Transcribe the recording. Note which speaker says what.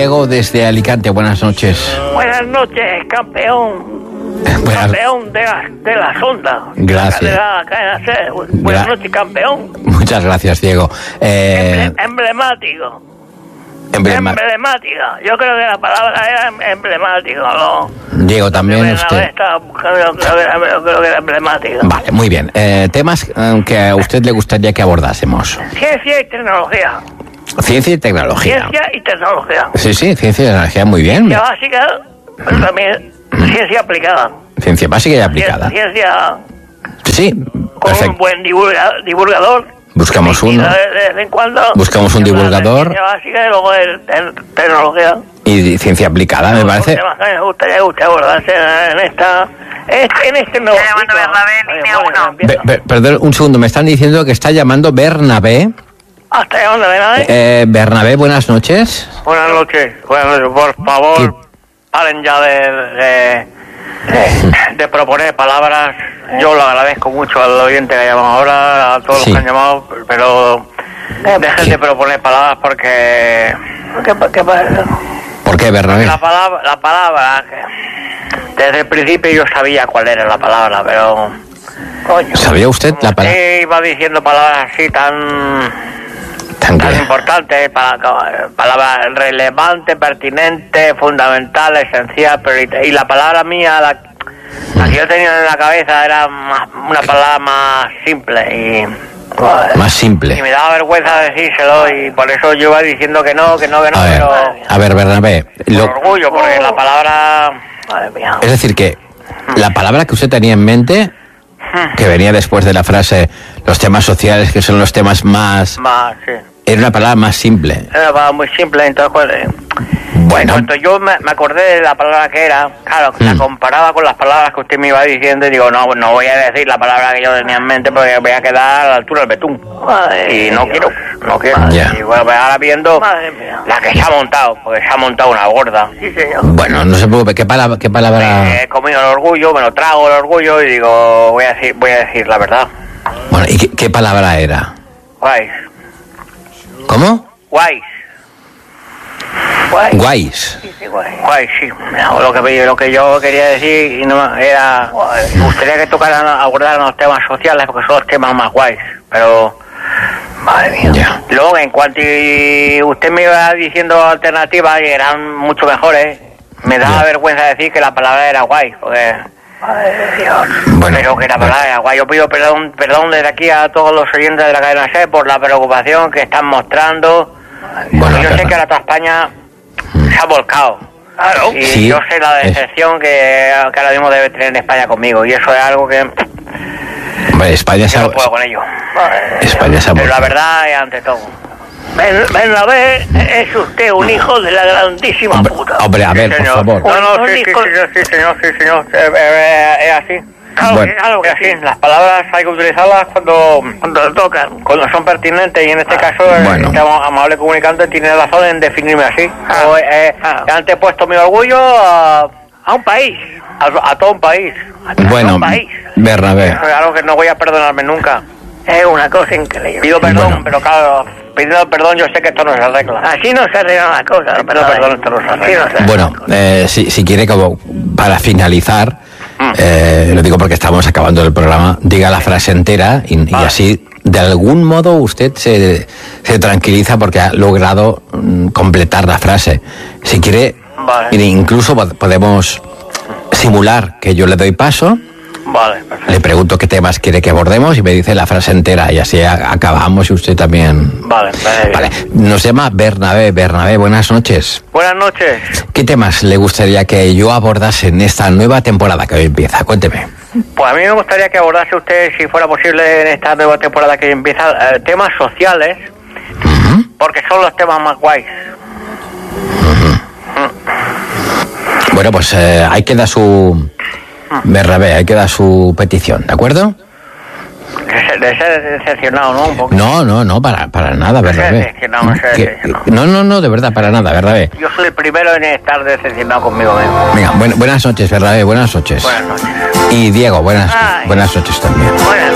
Speaker 1: Diego desde Alicante, buenas noches.
Speaker 2: Buenas noches, campeón. Campeón de la sonda.
Speaker 1: Gracias.
Speaker 2: De la cadena SER. Buenas noches, campeón.
Speaker 1: Muchas gracias, Diego.
Speaker 2: Emblemático. Emblemática. Yo creo que la palabra era emblemático, ¿no?
Speaker 1: Diego, también usted.
Speaker 2: Yo creo que era emblemática.
Speaker 1: Vale, muy bien. Temas que a usted le gustaría que abordásemos.
Speaker 2: Ciencia y tecnología.
Speaker 1: Ciencia y tecnología.
Speaker 2: Ciencia y tecnología.
Speaker 1: Sí, ciencia y tecnología, muy bien.
Speaker 2: Ciencia básica, pero también ciencia aplicada.
Speaker 1: Ciencia básica y aplicada.
Speaker 2: Ciencia
Speaker 1: Sí,
Speaker 2: con
Speaker 1: perfecto.
Speaker 2: un buen divulgador.
Speaker 1: Buscamos uno.
Speaker 2: De vez en cuando.
Speaker 1: Buscamos un divulgador.
Speaker 2: Ciencia básica y luego tecnología.
Speaker 1: Y ciencia aplicada, me parece.
Speaker 2: Temas que me gustaría abordarse en este nuevo
Speaker 3: llamando Bernabé, línea 1.
Speaker 1: Perdón, un segundo, me están diciendo que está llamando Bernabé.
Speaker 2: ¿Hasta llamando Bernabé?
Speaker 1: Bernabé, buenas noches.
Speaker 2: Buenas noches, por favor, paren ya de proponer palabras. Yo lo agradezco mucho al oyente que ha llamado ahora, a todos los que han llamado, pero dejen de proponer palabras porque...
Speaker 1: ¿Por qué, Bernabé?
Speaker 2: La palabra, desde el principio yo sabía cuál era la palabra, pero... Coño,
Speaker 1: ¿Sabía usted la palabra?
Speaker 2: Iba diciendo palabras así tan importantes, palabras relevante, pertinente, fundamental, esencial, y la palabra mía, la que yo tenía en la cabeza era una palabra más simple
Speaker 1: Más simple.
Speaker 2: y me daba vergüenza decírselo y por eso yo iba diciendo que no,
Speaker 1: A ver, Bernabé.
Speaker 2: por orgullo, porque la palabra... Madre mía.
Speaker 1: Es decir, que la palabra que usted tenía en mente, que venía después de la frase los temas sociales, que son los temas más...
Speaker 2: Sí.
Speaker 1: Era una palabra más simple.
Speaker 2: Era una palabra muy simple, entonces...
Speaker 1: Bueno.
Speaker 2: Cuando yo me acordé de la palabra que era, claro, la comparaba con las palabras que usted me iba diciendo y digo, no voy a decir la palabra que yo tenía en mente porque voy a quedar a la altura del betún. Y no quiero.
Speaker 1: Ya.
Speaker 2: Y bueno, pues ahora viendo la que se ha montado, porque se ha montado una gorda. Sí, señor.
Speaker 1: Bueno, no se preocupe, ¿qué palabra?
Speaker 2: He comido el orgullo, me lo trago el orgullo y digo, voy a decir la verdad.
Speaker 1: Bueno, ¿y qué palabra era?
Speaker 2: Guays.
Speaker 1: ¿Cómo?
Speaker 2: Guays.
Speaker 1: Guays.
Speaker 2: Guay, sí. Lo que yo quería decir era... Me gustaría que abordaran los temas sociales porque son los temas más guays. Pero... Madre mía.
Speaker 1: Ya.
Speaker 2: Luego, en cuanto usted me iba diciendo alternativas y eran mucho mejores, me daba vergüenza decir que la palabra era guay. Porque... Madre de Dios.
Speaker 1: Bueno,
Speaker 2: pero que la palabra era guay. Yo pido perdón desde aquí a todos los oyentes de la cadena SER por la preocupación que están mostrando.
Speaker 1: Bueno,
Speaker 2: yo sé que ahora toda España se ha volcado. Claro. Y
Speaker 1: sí,
Speaker 2: yo sé la decepción que ahora mismo debe tener España conmigo. Y eso es algo que...
Speaker 1: Hombre, España
Speaker 2: yo no puedo con ello.
Speaker 1: España se ha
Speaker 2: Pero la
Speaker 1: volcado.
Speaker 2: verdad es ante todo. Bernabé es usted un hijo de la grandísima puta.
Speaker 1: Hombre, a ver, por favor.
Speaker 2: No, sí, señor. Es así. Claro que sí. Las palabras hay que utilizarlas cuando tocan, cuando son pertinentes, y en este caso este amable comunicante tiene razón en definirme así. Antes he puesto mi orgullo a un país, a todo un país.
Speaker 1: Bueno, Bernabé.
Speaker 2: Eso es algo que no voy a perdonarme nunca. Es una cosa increíble. Pido perdón, pero claro, pidiendo perdón yo sé que esto no se arregla. Así no se arregla la cosa. Pido perdón, esto no se arregla.
Speaker 1: Bueno, si quiere, como para finalizar, lo digo porque estamos acabando el programa, diga la frase entera y así de algún modo usted se tranquiliza porque ha logrado completar la frase. Si quiere, incluso podemos simular que yo le doy paso.
Speaker 2: Vale, perfecto.
Speaker 1: Le pregunto qué temas quiere que abordemos y me dice la frase entera y así acabamos y usted también.
Speaker 2: Vale.
Speaker 1: Nos llama Bernabé. Bernabé, buenas noches.
Speaker 2: Buenas noches.
Speaker 1: ¿Qué temas le gustaría que yo abordase en esta nueva temporada que hoy empieza? Cuénteme.
Speaker 2: Pues a mí me gustaría que abordase usted, si fuera posible, en esta nueva temporada que hoy empieza, temas sociales, porque son los temas más guays.
Speaker 1: Bueno, pues ahí queda su... Bernabé, ahí queda su petición, ¿de acuerdo?
Speaker 2: De ser decepcionado, ¿no? Un poco.
Speaker 1: No, para nada, Bernabé. No, de verdad, para nada, Bernabé.
Speaker 2: Yo soy el primero en estar decepcionado conmigo mismo.
Speaker 1: Venga, buenas noches, Bernabé, buenas noches.
Speaker 2: Buenas noches.
Speaker 1: Y Diego, buenas noches también.
Speaker 2: Buenas